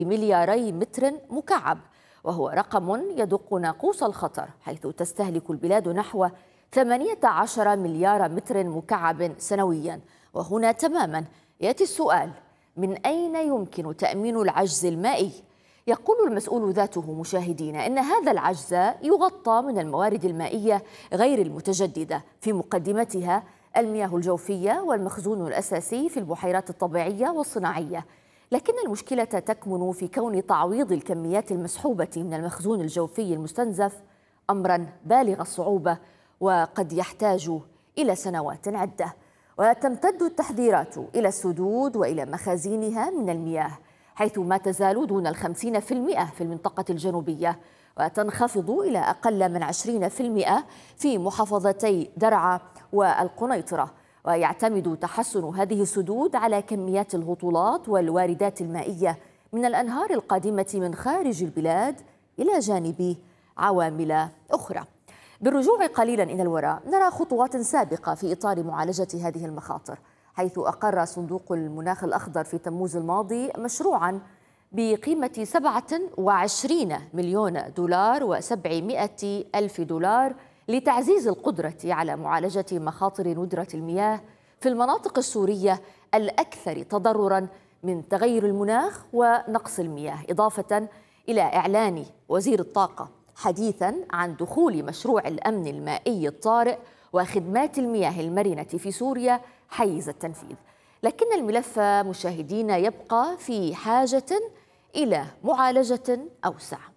ملياري متر مكعب، وهو رقم يدق ناقوس الخطر، حيث تستهلك البلاد نحو 18 مليار متر مكعب سنويا. وهنا تماما يأتي السؤال: من أين يمكن تأمين العجز المائي؟ يقول المسؤول ذاته مشاهدينا إن هذا العجز يغطى من الموارد المائية غير المتجددة، في مقدمتها المياه الجوفية والمخزون الأساسي في البحيرات الطبيعية والصناعية. لكن المشكلة تكمن في كون تعويض الكميات المسحوبة من المخزون الجوفي المستنزف أمرا بالغ الصعوبة، وقد يحتاج إلى سنوات عدة. وتمتد التحذيرات إلى السدود وإلى مخازينها من المياه، حيث ما تزال دون 50% في المنطقة الجنوبية، وتنخفض إلى أقل من 20% في محافظتي درعا والقنيطرة. ويعتمد تحسن هذه السدود على كميات الهطولات والواردات المائية من الأنهار القادمة من خارج البلاد، إلى جانب عوامل أخرى. بالرجوع قليلا إلى الوراء، نرى خطوات سابقة في إطار معالجة هذه المخاطر، حيث أقر صندوق المناخ الأخضر في تموز الماضي مشروعا بقيمة 27 مليون دولار و700 ألف دولار لتعزيز القدرة على معالجة مخاطر ندرة المياه في المناطق السورية الأكثر تضررا من تغير المناخ ونقص المياه، إضافة إلى إعلان وزير الطاقة حديثا عن دخول مشروع الأمن المائي الطارئ وخدمات المياه المرنة في سوريا حيز التنفيذ. لكن الملف مشاهدينا يبقى في حاجة إلى معالجة أوسع.